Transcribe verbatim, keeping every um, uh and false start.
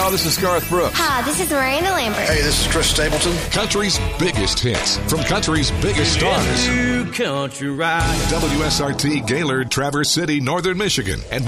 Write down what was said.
Hello, this is Garth Brooks. Hi, this is Miranda Lambert. Hey, this is Chris Stapleton. Country's biggest hits from country's biggest stars. Country ride. W S R T Gaylord, Traverse City, Northern Michigan, and